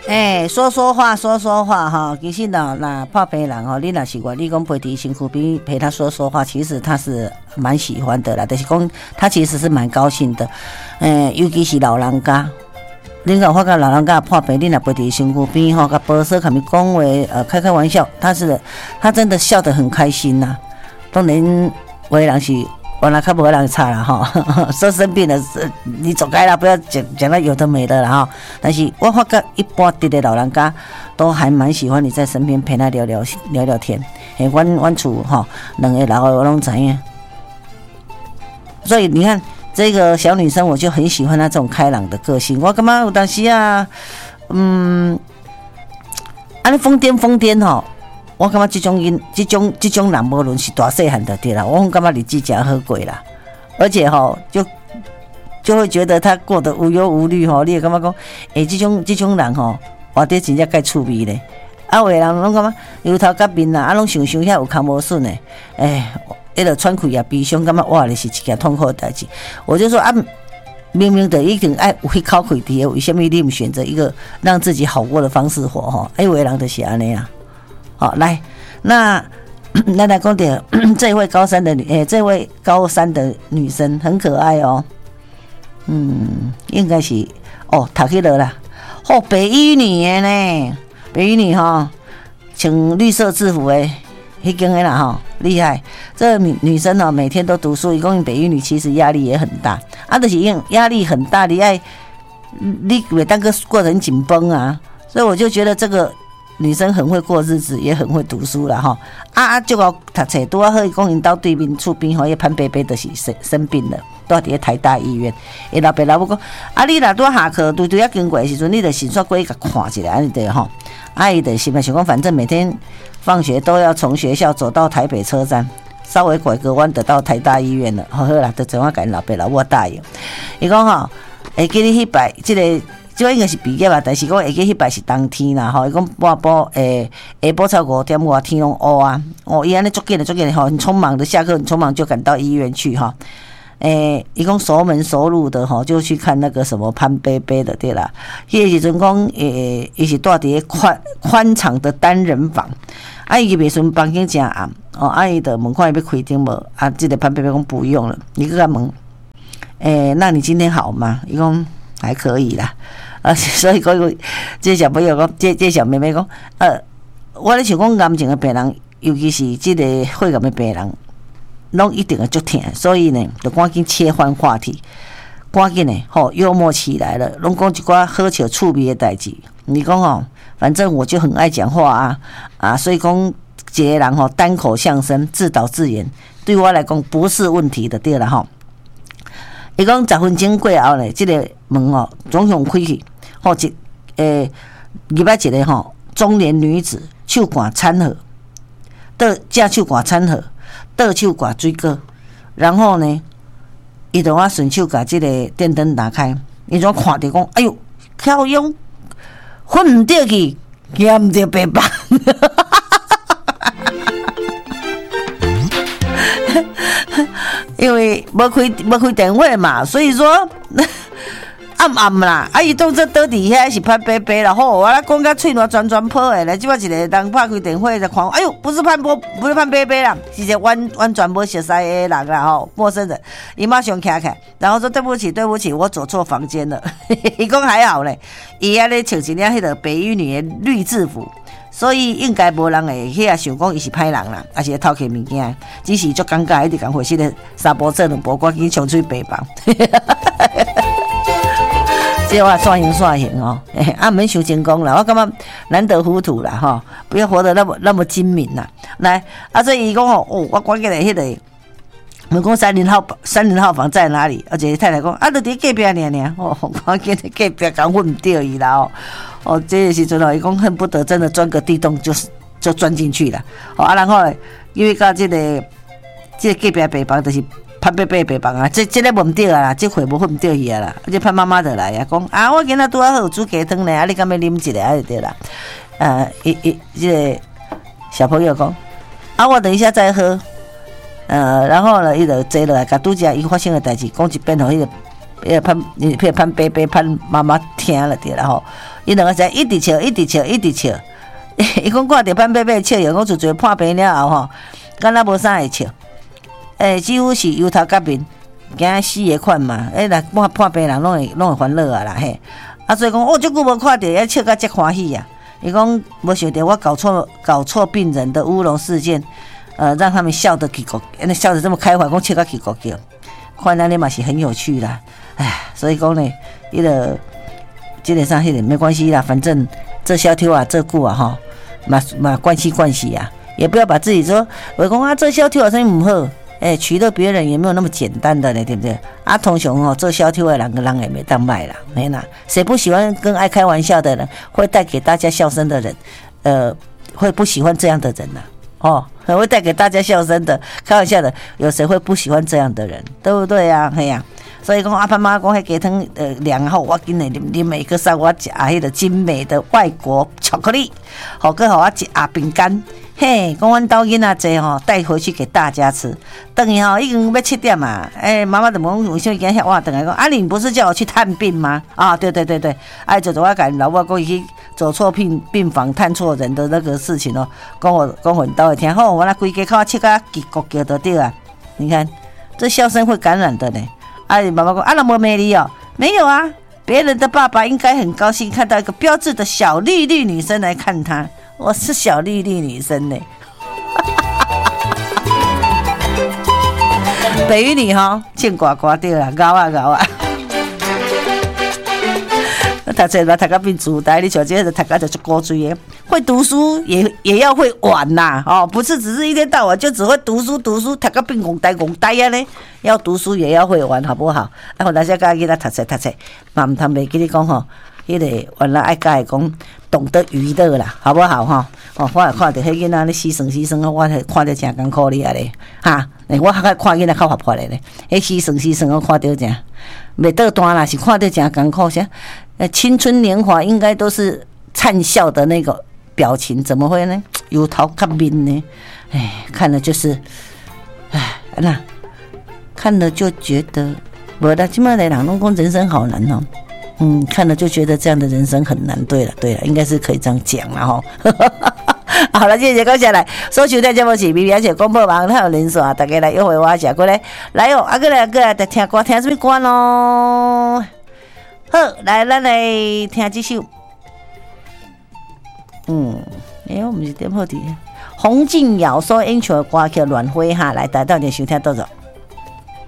说话哈，其实那怕陪人哈，你若是我，你讲陪伫身躯边陪他说话，其实他是蛮喜欢的啦。就是讲他其实是蛮高兴的，尤其是老人家，你有发觉老人家怕陪，你若陪伫身躯边哈，甲保守他们讲话开玩笑，他真的笑得很开心呐。当然，有的人是。原来看不会让差了哈，说生病了，你走开了，不要讲到有的没的了哈。但是我发觉一般的老人家都还蛮喜欢你在身边陪他聊聊天。阮厝哈，两个老的拢知影，所以你看这个小女生，我就很喜欢她这种开朗的个性。我感觉有当时啊，安尼疯癫吼。我感觉这种人无论是大细汉就对啦，我感觉日子真好过啦，而且就会觉得他过得无忧无虑吼，你会感觉讲，这种人吼，活得真正介趣味咧。有的人拢感觉由头到面啦，拢想遐有空无顺诶，迄个喘气也悲伤，感觉哇，你是一件痛苦的代志。我就说明明的一定爱有迄口气伫，为什么你唔选择一个让自己好过的方式活吼？有的人就是安尼啊。好，来，那来讲点这位高三的女生很可爱哦，应该是读去了啦，北一女的呢，北一女哈，穿绿色制服的，迄间的啦哈，厉害。这个女生哦，每天都读书，一共北一女其实压力也很大，就是因压力很大，你每当个过得很紧绷啊，所以我就觉得这个。女生很会过日子，也很会读书啦哈。就个读册，拄啊好，伊讲因兜对面厝边吼，迄潘伯伯就是生病了，住伫台大医院。伊老爸老母讲，你若拄下课，对啊经过的时阵，你就先煞过去甲看一下，安尼对吼。伊就心内想讲，反正每天放学都要从学校走到台北车站，稍微拐个弯就到台大医院了。好啦，就怎啊甲因老爸老母答应。伊讲吼，会记你迄摆这个应该是毕业吧，但是讲会记迄摆是冬天啦吼。伊讲半晡下晡才5点外天拢乌啊，伊安尼足紧的吼，很匆忙的下课，很匆忙就赶到医院去哈。伊讲熟门熟路的吼，就去看那个什么潘伯伯的对啦。迄个时阵讲伊是住伫宽敞的单人房，伊入时阵房间真暗，伊就问看伊要开灯无？这个潘伯伯讲不用了，伊去甲问，那你今天好吗？伊讲还可以啦。所以讲，这小朋友讲，这小妹妹讲，我咧想讲，癌症的病人，尤其是这个血癌的病人，拢一定会足痛，所以呢，就赶紧切换话题，赶紧呢，幽默起来了，拢讲一寡好笑趣味的代志。你讲反正我就很爱讲话所以讲一个人单口相声、自导自演，对我来讲不是问题的，对了哈。伊讲10分钟过后呢，这个门总共开去，入来一个中年女子，手掼餐盒，正手掼餐盒，倒手掼水果，然后呢，伊就顺手把这个电灯打开，伊就看到讲，哎呦，巧用，混唔掉去，也唔掉白棒。因为没开电话嘛，所以说暗啦。伊当作倒伫遐是潘伯伯啦，我啦讲甲喙烂全破的啦。即摆一个人拍开电话就看，哎呦，不是潘伯伯啦，是一个完全无熟悉的人啦陌生人。伊马上起来，然后说对不起，我走错房间了。伊讲还好咧，伊安尼穿一领迄个北一女的绿制服。所以应该无人会遐想讲伊是歹人啦，还是偷摕物件，只是足尴尬，一直讲回去咧三波这两波，赶紧冲出去白房。这我刷型免想成功啦，我感觉难得糊涂啦不要活得那么精明啦。来所以伊讲我赶紧来迄个。问讲30号房在哪里？而且太太讲就伫隔壁尔，赶紧在隔壁讲混唔掉伊啦这个时阵伊讲恨不得真的钻个地洞就钻进去了然后呢，因为到这个隔壁北房就是潘伯伯北房这个混唔掉啦，这回无混唔掉去啦，而且潘妈妈就来讲我今仔拄好有煮鸡汤呢，你敢要啉一个就对啦。这个小朋友讲我等一下再喝。然后呢，伊就坐落来，甲拄则伊发生的代志讲一遍，互迄个潘伯伯潘妈妈听了对啦吼，伊两个在一直笑，伊讲看到潘伯伯笑，我就做破病了后吼，敢若无啥会笑，几乎是油头甲面，惊死的款嘛，来破病人拢会烦恼啊啦嘿，所以讲足久无看到，也笑甲遮欢喜啊。伊讲无想到我搞错病人的乌龙事件，让他们笑得起咕，笑得这么开怀，讲笑甲起咕叫，看咱哩嘛是很有趣啦。所以讲呢，基本上没关系啦，反正这萧条啊，这久啊哈，嘛关系啊，也不要把自己说，我讲这萧条啊，什么不好。取乐别人也没有那么简单的嘞，对不对？通常做萧条的人也没当卖啦，没啦。谁不喜欢跟爱开玩笑的人，会带给大家笑声的人，会不喜欢这样的人呐？会带给大家笑声的，开玩笑的，有谁会不喜欢这样的人？对不对啊？嘿呀，所以讲阿爸妈讲迄鸡汤凉后，我今日啉每个上我食迄个精美的外国巧克力，好个好我食饼干。嘿，讲阮兜囡仔济吼，带回去给大家吃。等于吼已经要7点嘛，妈妈怎么为什么今天晚等来讲？你不是叫我去探病吗？对，走我甲老母讲去走错病房探错人的那个事情哦，讲我兜会听。好，我那规家口切个叽咕叫就对啊。你看，这笑声会感染的呢。妈妈讲那么美丽哦，没有啊。别人的爸爸应该很高兴看到一个标致的小绿绿女生来看他。我是小绿绿女生呢，北语女哈，见呱呱对啦，搞啊，读册嘛，读到变自大，你像这个读到就是高追的，会读书也要会玩呐，不是只是一天到晚就只会读书，读到变戆呆啊呢，要读书也要会玩，好不好？我大家教囡仔读册，嘛唔通袂记你讲吼。迄个原来爱教讲懂得娱乐啦，好不好哈？我也看到迄囡仔咧牺牲，我看到真艰苦哩啊咧哈！我看囡仔较活泼咧，迄牺牲我看到真袂倒单啦，是看到真艰苦些。青春年华应该都是灿笑的那个表情，怎么会呢？油头较面呢？看了就是那看了就觉得，无啦，即摆的人拢讲人生好难哦。看了就觉得这样的人生很难。对了，应该是可以这样讲了哈。好了，谢谢高下来，所收听节目是 BB 姐广播网，还有连线，大家来约会我下过来，来哦，过来，来听歌，听什么歌咯？好，来，咱来听这首，我们是点好的，洪敬尧所演唱的歌曲《乱花》哈，来，大家到底收听到着。